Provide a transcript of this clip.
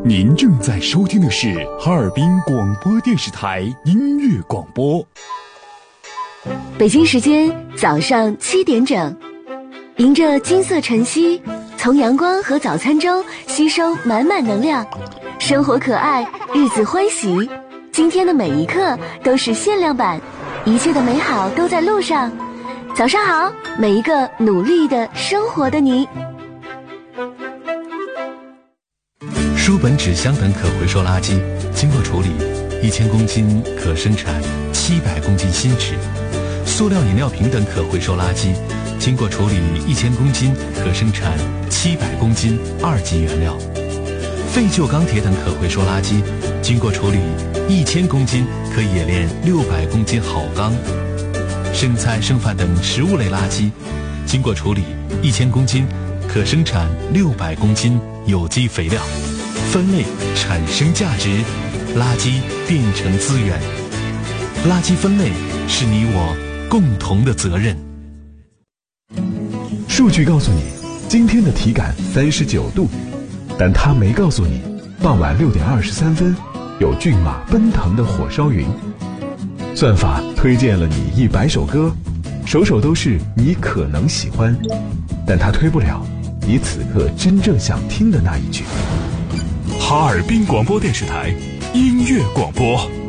您正在收听的是哈尔滨广播电视台音乐广播。 北京时间早上7点整，迎着金色晨曦，从阳光和早餐中吸收满满能量。生活可爱，日子欢喜，今天的每一刻都是限量版，一切的美好都在路上。早上好，每一个努力的生活的你。 书本、纸箱等可回收垃圾经过处理，1000公斤可生产700公斤新纸；塑料饮料瓶等可回收垃圾经过处理1000公斤可生产700公斤2级原料；废旧钢铁等可回收垃圾经过处理1000公斤可冶炼600公斤好钢；剩菜剩饭等食物类垃圾经过处理1000公斤可生产600公斤有机肥料。分类产生价值，垃圾变成资源。垃圾分类是你我共同的责任。 数据告诉你，今天的体感39度，但它没告诉你，傍晚6点23分，有骏马奔腾的火烧云。算法推荐了你100首歌，首首都是你可能喜欢，但它推不了你此刻真正想听的那一句。 哈尔滨广播电视台音乐广播。